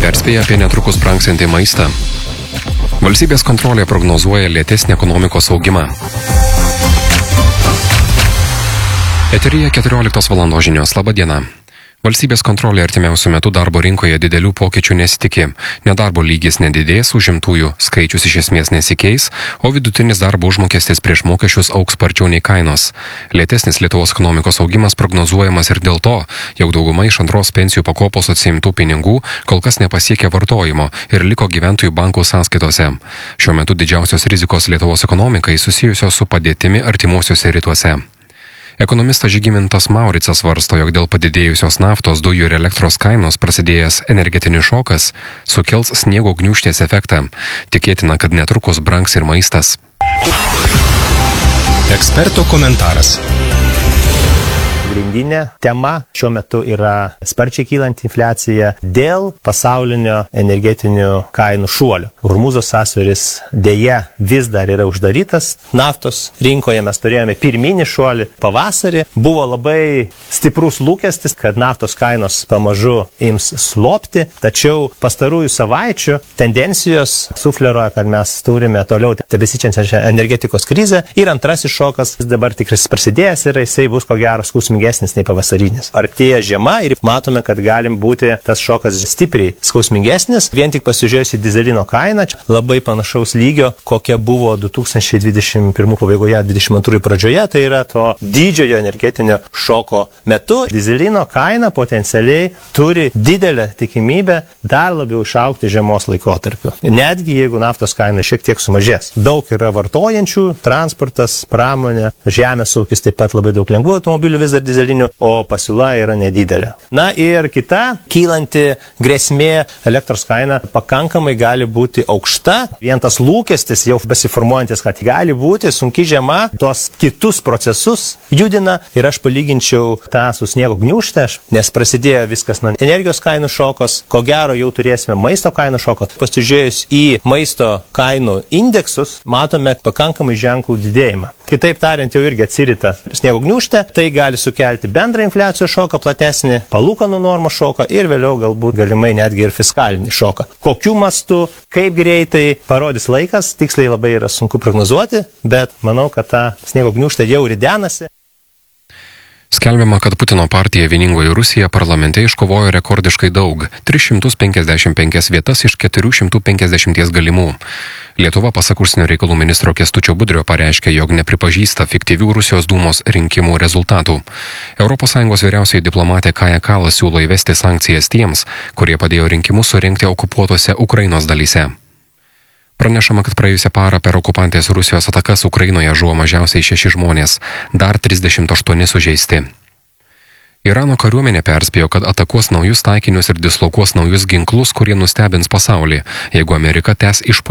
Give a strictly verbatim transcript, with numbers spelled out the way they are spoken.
perspėja apie netrukus brangsiantį maistą. Valstybės kontrolė prognozuoja lėtesnį ekonomikos augimą. Eteryje keturioliktos valandos žinios. Labą dieną. Valstybės kontrolė artimiausių metų darbo rinkoje didelių pokyčių nesitikė. Nedarbo lygis nedidės, užimtųjų skaičius iš esmės nesikeis, o vidutinis darbo užmokestis prieš mokesčius augs sparčiau nei kainos. Lėtesnis Lietuvos ekonomikos augimas prognozuojamas ir dėl to, jog dauguma iš antros pensijų pakopos atsiimtų pinigų kol kas nepasiekė vartojimo ir liko gyventojų bankų sąskaitose. Šiuo metu didžiausios rizikos Lietuvos ekonomikai susijusios su padėtimi artimuosiuose rytuose. Ekonomistas Žygimantas Mauricas svarsto, jog dėl padidėjusios naftos, dujų ir elektros kainos prasidėjęs energetinis šokas sukels sniego gniūžtės efektą. Tikėtina, kad netrukus brangs ir maistas. Eksperto komentaras. Pagrindinė tema šiuo metu yra sparčiai kylanti infliacija dėl pasaulinio energetinių kainų šuolio. Hormūzo sąsiauris dėja vis dar yra uždarytas. Naftos rinkoje mes turėjome pirminį šuolį pavasarį. Buvo labai stiprus lūkestis, kad naftos kainos pamažu ims slopti, tačiau pastarųjų savaičių tendencijos sufleruoja, kad mes turime toliau tebesičiančią energetikos krizę ir antrasis šokas dabar tikrai prasidėjęs ir jisai bus ko gero skausmingesnis nei pavasarinis. Artėja žiema ir matome, kad galim būti tas šokas stipriai skausmingesnis. Vien tik pasižiūrėjus į dizelino kainą, labai panašaus lygio, kokia buvo du tūkstančiai dvidešimt pirmų pabaigoje, dvidešimt antrųjų pradžioje, tai yra to didžiojo energetinio šoko metu. Dizelino kaina potencialiai turi didelę tikimybę dar labiau išaugti žiemos laikotarpiu. Netgi jeigu naftos kaina šiek tiek sumažės. Daug yra vartojančių, transportas, pramonė, žemės ūkis, taip pat labai daug lengvų automobilių vis dar dizelinių, o pasiūla yra nedidelė. Na ir kita kylanti grėsmė, elektros kaina pakankamai gali būti aukšta. Vien tas lūkestis jau besiformuojantis, kad gali būti sunki žiema, tos kitus procesus judina ir aš palyginčiau tą su sniego gniūžte, nes prasidėjo viskas nuo energijos kainų šokos, ko gero jau turėsime maisto kainų šoko. Pasižiūrėjus į maisto kainų indeksus, matome pakankamai ženklų didėjimą. Kitaip tariant, jau irgi atsirita sniego gniūžte, tai gali sukelti bendrą infliacijos šoką, platesnį palūkanų normų šoką ir vėliau galbūt galimai netgi ir fiskalinį šoką. Kokiu mastu, kaip greitai parodys laikas, tiksliai labai yra sunku prognozuoti, bet manau, kad ta sniego gniūžtė jau ridenasi. Skelbiama, kad Putino partija Vieningoji Rusija parlamente iškovojo rekordiškai daug – tris šimtus penkiasdešimt penkias vietas iš keturių šimtų penkiasdešimt galimų. Lietuva, pasak užsienio reikalų ministro Kęstučio Budrio, pareiškė, jog nepripažįsta fiktyvių Rusijos dūmos rinkimų rezultatų. Europos Sąjungos vyriausioji diplomatė Kaja Kallas siūlo įvesti sankcijas tiems, kurie padėjo rinkimus surengti okupuotose Ukrainos dalyse. Pranešama, kad praėjusią parą per okupantės Rusijos atakas Ukrainoje žuvo mažiausiai šeši žmonės, dar trisdešimt aštuoni sužeisti. Irano kariuomenė perspėjo, kad atakuos naujus taikinius ir dislokuos naujus ginklus, kurie nustebins pasaulį, jeigu Amerika tęs išpuolį